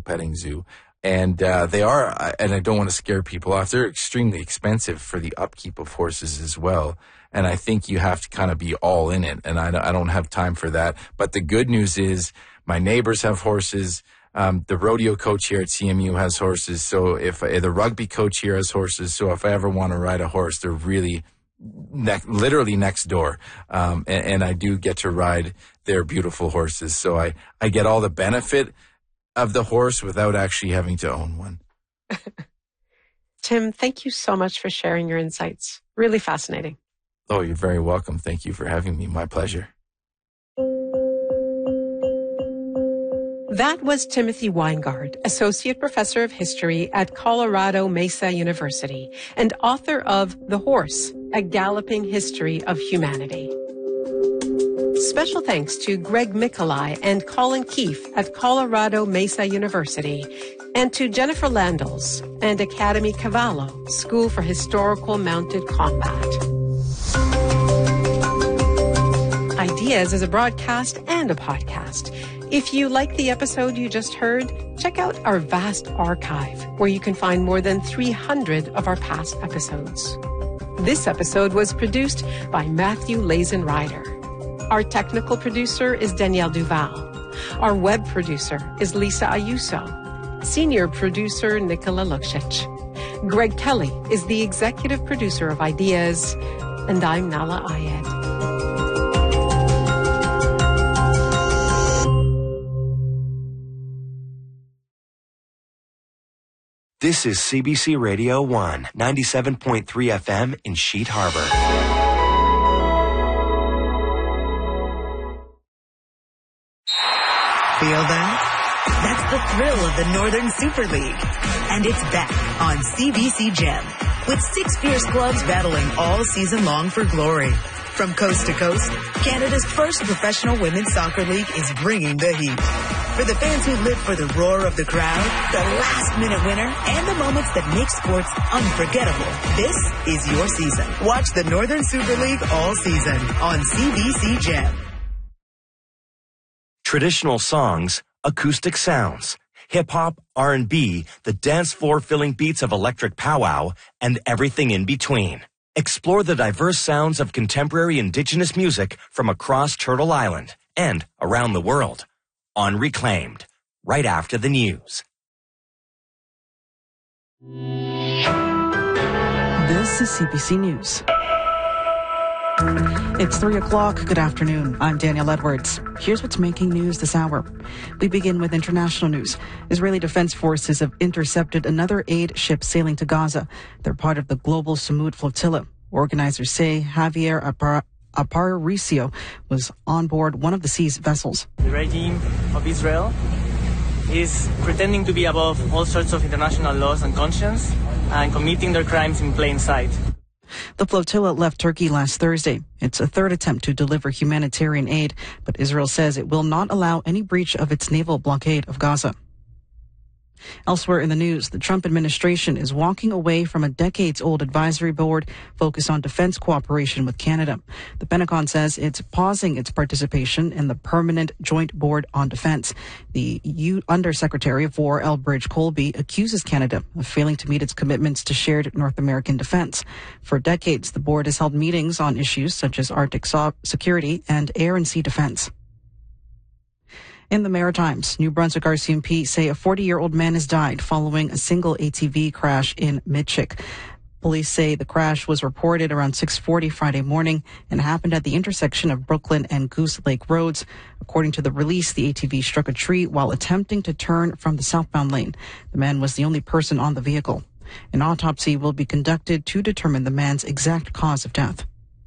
petting zoo. And they are, and I don't want to scare people off, they're extremely expensive for the upkeep of horses as well. And I think you have to kind of be all in it. And I don't have time for that. But the good news is my neighbors have horses. The rodeo coach here at CMU has horses. So if the rugby coach here has horses. So if I ever want to ride a horse, they're really literally next door. And I do get to ride their beautiful horses. So I get all the benefit of the horse without actually having to own one. Tim, thank you so much for sharing your insights. Really fascinating. Oh, you're very welcome. Thank you for having me. My pleasure. That was Timothy Weingard, Associate Professor of History at Colorado Mesa University and author of The Horse, A Galloping History of Humanity. Special thanks to Greg Mikolai and Colin Keefe at Colorado Mesa University, and to Jennifer Landels and Academy Cavallo, School for Historical Mounted Combat. Ideas is a broadcast and a podcast. If you like the episode you just heard, check out our vast archive, where you can find more than 300 of our past episodes. This episode was produced by Matthew Lazen Ryder. Our technical producer is Danielle Duval. Our web producer is Lisa Ayuso. Senior producer Nicola Luksic. Greg Kelly is the executive producer of Ideas, and I'm Nala Ayed. This is CBC Radio 1, 97.3 FM in Sheet Harbor. Feel that? That's the thrill of the Northern Super League. And it's back on CBC Gem, with 6 fierce clubs battling all season long for glory. From coast to coast, Canada's first professional women's soccer league is bringing the heat. For the fans who live for the roar of the crowd, the last-minute winner, and the moments that make sports unforgettable, this is your season. Watch the Northern Super League all season on CBC Gem. Traditional songs, acoustic sounds, hip-hop, R&B, the dance floor-filling beats of electric powwow, and everything in between. Explore the diverse sounds of contemporary Indigenous music from across Turtle Island and around the world on Reclaimed, right after the news. This is CBC News. It's 3 o'clock. Good afternoon. I'm Danielle Edwards. Here's what's making news this hour. We begin with international news. Israeli Defense Forces have intercepted another aid ship sailing to Gaza. They're part of the global Samud flotilla. Organizers say Javier Aparicio was on board one of the sea's vessels. The regime of Israel is pretending to be above all sorts of international laws and conscience and committing their crimes in plain sight. The flotilla left Turkey last Thursday. It's a third attempt to deliver humanitarian aid, but Israel says it will not allow any breach of its naval blockade of Gaza. Elsewhere in the news, the Trump administration is walking away from a decades-old advisory board focused on defense cooperation with Canada. The Pentagon says it's pausing its participation in the Permanent Joint Board on Defense. The Undersecretary of War, Elbridge Colby, accuses Canada of failing to meet its commitments to shared North American defense. For decades, the board has held meetings on issues such as Arctic security and air and sea defense. In the Maritimes, New Brunswick RCMP say a 40-year-old man has died following a single ATV crash in Mitchik. Police say the crash was reported around 6:40 Friday morning and happened at the intersection of Brooklyn and Goose Lake Roads. According to the release, the ATV struck a tree while attempting to turn from the southbound lane. The man was the only person on the vehicle. An autopsy will be conducted to determine the man's exact cause of death.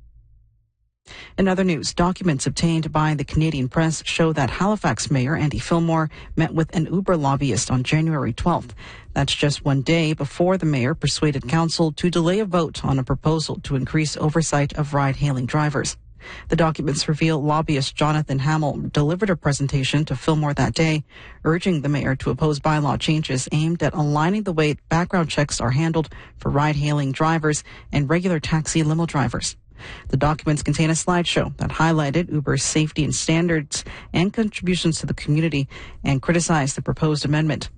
In other news, documents obtained by the Canadian Press show that Halifax Mayor Andy Fillmore met with an Uber lobbyist on January 12th. That's just one day before the mayor persuaded council to delay a vote on a proposal to increase oversight of ride-hailing drivers. The documents reveal lobbyist Jonathan Hamill delivered a presentation to Fillmore that day, urging the mayor to oppose bylaw changes aimed at aligning the way background checks are handled for ride-hailing drivers and regular taxi limo drivers. The documents contain a slideshow that highlighted Uber's safety and standards and contributions to the community and criticized the proposed amendment.